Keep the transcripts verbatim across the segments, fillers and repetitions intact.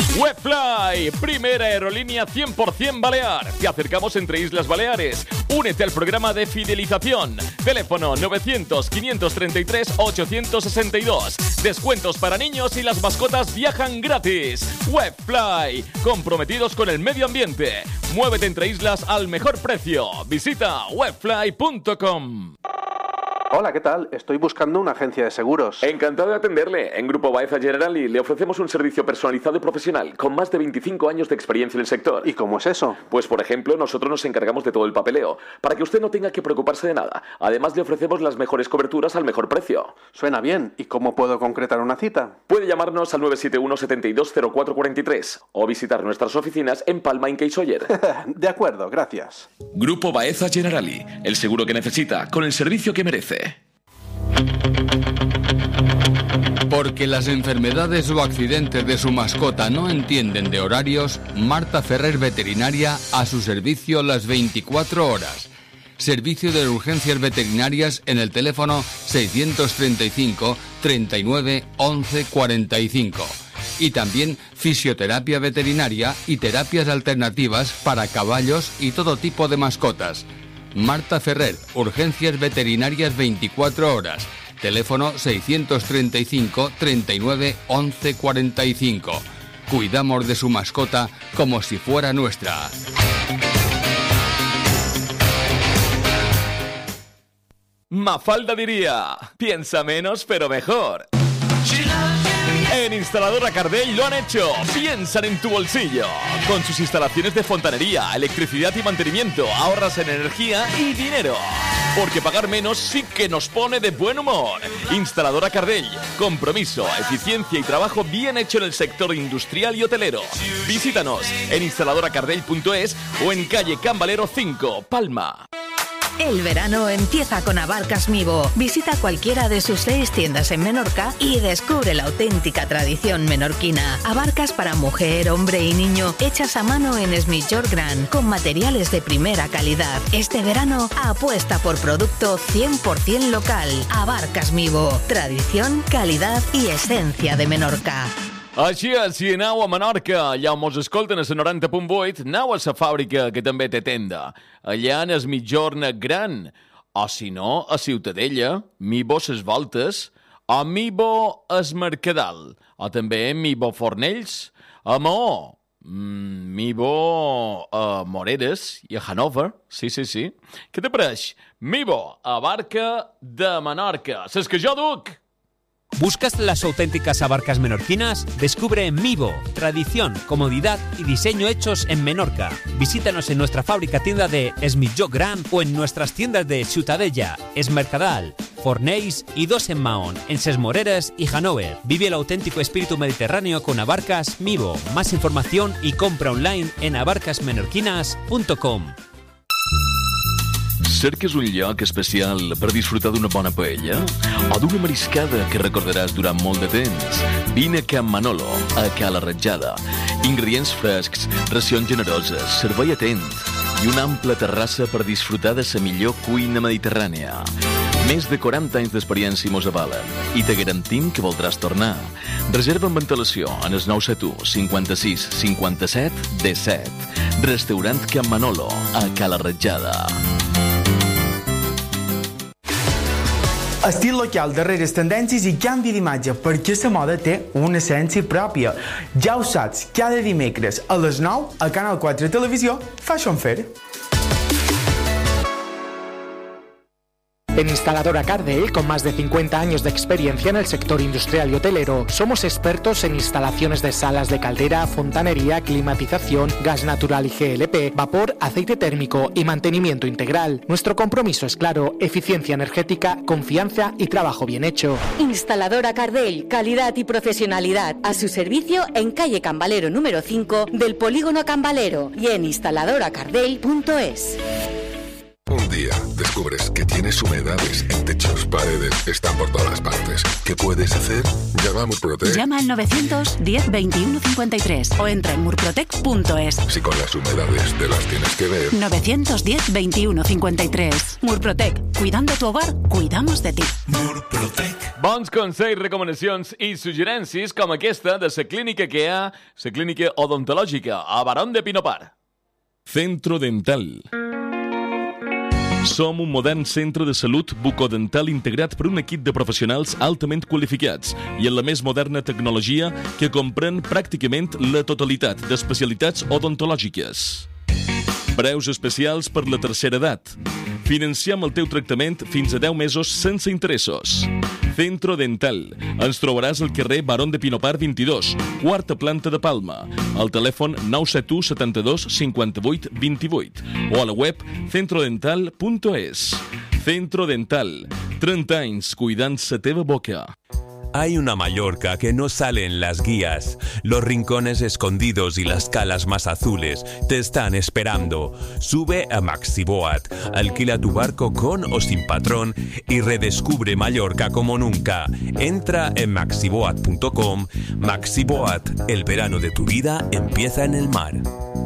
Webfly, primera aerolínea cien por ciento balear. Te acercamos entre Islas Baleares. Únete al programa de fidelización. Teléfono novecientos, quinientos treinta y tres, ochocientos sesenta y dos. Descuentos para niños y las mascotas viajan gratis. Webfly, comprometidos con el medio ambiente. Muévete entre islas al mejor precio. Visita webfly punto com. Hola, ¿qué tal? Estoy buscando una agencia de seguros. Encantado de atenderle. En Grupo Baeza Generali le ofrecemos un servicio personalizado y profesional con más de veinticinco años de experiencia en el sector. ¿Y cómo es eso? Pues, por ejemplo, nosotros nos encargamos de todo el papeleo, para que usted no tenga que preocuparse de nada. Además, le ofrecemos las mejores coberturas al mejor precio. Suena bien. ¿Y cómo puedo concretar una cita? Puede llamarnos al nueve siete uno, setenta y dos, cero cuatro cuarenta y tres o visitar nuestras oficinas en Palma, Inca y Sóller. De acuerdo, gracias. Grupo Baeza Generali, el seguro que necesita con el servicio que merece. Porque las enfermedades o accidentes de su mascota no entienden de horarios, Marta Ferrer Veterinaria a su servicio las veinticuatro horas. Servicio de urgencias veterinarias en el teléfono seiscientos treinta y cinco, treinta y nueve, once, cuarenta y cinco. Y también fisioterapia veterinaria y terapias alternativas para caballos y todo tipo de mascotas. Marta Ferrer, urgencias veterinarias veinticuatro horas. Teléfono seiscientos treinta y cinco, treinta y nueve, once, cuarenta y cinco. Cuidamos de su mascota como si fuera nuestra. Mafalda diría, piensa menos pero mejor. En Instaladora Cardell lo han hecho. Piensan en tu bolsillo. Con sus instalaciones de fontanería, electricidad y mantenimiento, ahorras en energía y dinero. Porque pagar menos sí que nos pone de buen humor. Instaladora Cardell. Compromiso, eficiencia y trabajo bien hecho en el sector industrial y hotelero. Visítanos en instaladora cardell punto es o en calle Cambalero cinco, Palma. El verano empieza con Abarcas Mivo. Visita cualquiera de sus seis tiendas en Menorca y descubre la auténtica tradición menorquina. Abarcas para mujer, hombre y niño, hechas a mano en Es Millor Gran, con materiales de primera calidad. Este verano apuesta por producto cien por ciento local. Abarcas Mivo. Tradición, calidad y esencia de Menorca. Així és, si aneu a Menorca, allà on mos escolten a la noranta punt vuit, aneu a la fàbrica que també té tenda. Allà en Es Migjorn Gran. O si no, a Ciutadella, Mibo Ses Voltes, o Mibo Es Mercadal, o també Mibo Fornells, a Maó, mm, Mibo a Moreres i a Hannover, sí, sí, sí. Què te pareix? Mibo a Barca de Menorca. Saps que jo duc? ¿Buscas las auténticas abarcas menorquinas? Descubre Mivo, tradición, comodidad y diseño hechos en Menorca. Visítanos en nuestra fábrica tienda de Es Millor Gran o en nuestras tiendas de Ciutadella, Es Mercadal, Fornells y dos en Mahón, en Ses Moreres y Hannover. Vive el auténtico espíritu mediterráneo con Abarcas Mivo. Más información y compra online en abarcas menorquinas punto com. Cerques un lloc especial per disfrutar d'una bona paella o d'una mariscada que recordaràs durant molt de temps? Vine a Can Manolo, a Cala Ratjada. Ingredients frescs, racions generoses, servei atent i una ampla terrassa per disfrutar de la millor cuina mediterrània. Més de quaranta anys d'experiència mos avalen i te garantim que voldràs tornar. Reserva amb antelació en el nou set u, cinquanta-sis, cinquanta-set, disset. Restaurant Can Manolo, a Cala Ratjada. Estil local, darreres tendències i canvi d'imatge, perquè la moda té una essència pròpia. Ja ho saps, cada dimecres a les nou a Canal quatre Televisió Fashion Fair. En Instaladora Cardell, con más de cincuenta años de experiencia en el sector industrial y hotelero, somos expertos en instalaciones de salas de caldera, fontanería, climatización, gas natural y G L P, vapor, aceite térmico y mantenimiento integral. Nuestro compromiso es claro: eficiencia energética, confianza y trabajo bien hecho. Instaladora Cardell, calidad y profesionalidad a su servicio en calle Cambalero número cinco del Polígono Cambalero y en instaladora cardell punto es. Un día descubres que tienes humedades en techos, paredes, están por todas partes. ¿Qué puedes hacer? Llama a Murprotec. Llama al novecientos diez veintiuno cincuenta y tres o entra en murprotec punto es. Si con las humedades te las tienes que ver. novecientos diez veintiuno cincuenta y tres. Murprotec. Cuidando tu hogar, cuidamos de ti. Murprotec. Bons consells, recomanacions i suggerències com aquesta de la clínica que hi ha, la clínica odontològica a Barón de Pinopar. Centro Dental. Som un modern centre de salut bucodental integrat per un equip de professionals altament qualificats i en la més moderna tecnologia que comprèn pràcticament la totalitat d'especialitats odontològiques. Preus especials per la tercera edat. Financiem el teu tractament fins a deu mesos sense interessos. Centro Dental. Ens trobaràs al carrer Barón de Pinopar vint-i-dos, quarta planta de Palma, al telèfon nou set u setanta-dos cinquanta-vuit vint-i-vuit o a la web centrodental punt es. Centro Dental. trenta anys cuidant la teva boca. Hay una Mallorca que no sale en las guías. Los rincones escondidos y las calas más azules te están esperando. Sube a Maxiboat, alquila tu barco con o sin patrón y redescubre Mallorca como nunca. Entra en maxiboat punto com. Maxiboat, el verano de tu vida empieza en el mar.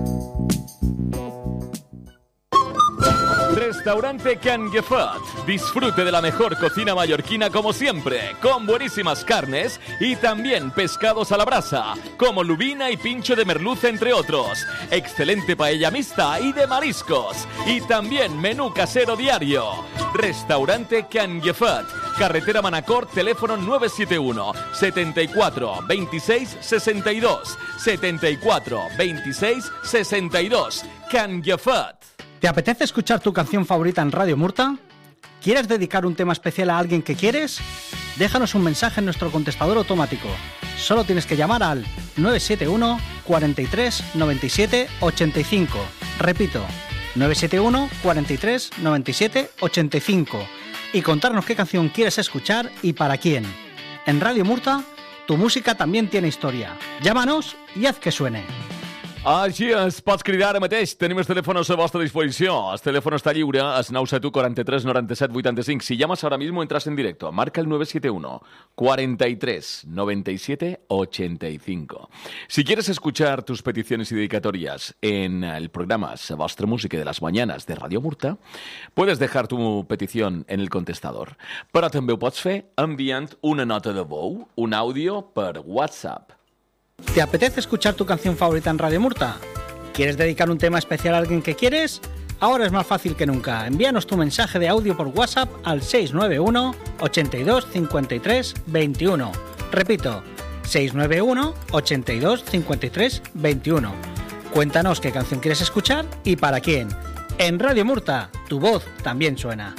Restaurante Canguefat. Disfrute de la mejor cocina mallorquina como siempre, con buenísimas carnes y también pescados a la brasa, como lubina y pincho de merluza, entre otros. Excelente paella mixta y de mariscos. Y también menú casero diario. Restaurante Canguefat. Carretera Manacor, teléfono nueve siete uno, setenta y cuatro, veintiséis, sesenta y dos. setenta y cuatro, veintiséis, sesenta y dos. Canguefat. ¿Te apetece escuchar tu canción favorita en Radio Murta? ¿Quieres dedicar un tema especial a alguien que quieres? Déjanos un mensaje en nuestro contestador automático. Solo tienes que llamar al nueve siete uno, cuarenta y tres, noventa y siete, ochenta y cinco. Repito, nueve siete uno, cuarenta y tres, noventa y siete, ochenta y cinco. Y contarnos qué canción quieres escuchar y para quién. En Radio Murta, tu música también tiene historia. Llámanos y haz que suene. Així es, pots cridar ara mateix. Tenim els telèfons a vostra disposició. El telèfon està lliure, es nou set u, quaranta tres, noranta set, vuitanta cinc. Si llamas ahora mismo, entras en directo. Marca el nueve siete uno, cuarenta y tres, noventa y siete, ochenta y cinco. Si quieres escuchar tus peticiones y dedicatorias en el programa La Vostra Música de las Mañanas de Radio Murta, puedes dejar tu petición en el contestador. Però també ho pots fer enviant una nota de veu, un àudio per WhatsApp. ¿Te apetece escuchar tu canción favorita en Radio Murta? ¿Quieres dedicar un tema especial a alguien que quieres? Ahora es más fácil que nunca. Envíanos tu mensaje de audio por WhatsApp al seis nueve uno, ochenta y dos, cincuenta y tres, veintiuno. Repito, seis nueve uno, ochenta y dos, cincuenta y tres, veintiuno. Cuéntanos qué canción quieres escuchar y para quién. En Radio Murta, tu voz también suena.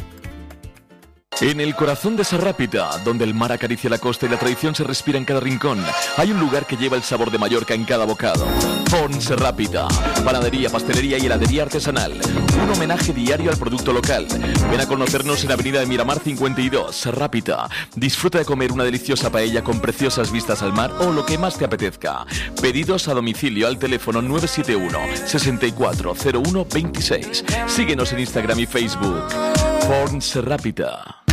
En el corazón de Serràpita, donde el mar acaricia la costa y la tradición se respira en cada rincón, hay un lugar que lleva el sabor de Mallorca en cada bocado. Forn Serràpita, panadería, pastelería y heladería artesanal. Un homenaje diario al producto local. Ven a conocernos en Avenida de Miramar cincuenta y dos, Serràpita. Disfruta de comer una deliciosa paella con preciosas vistas al mar o lo que más te apetezca. Pedidos a domicilio al teléfono nueve siete uno, sesenta y cuatro, cero uno, veintiséis. Síguenos en Instagram y Facebook. Forn Serràpita.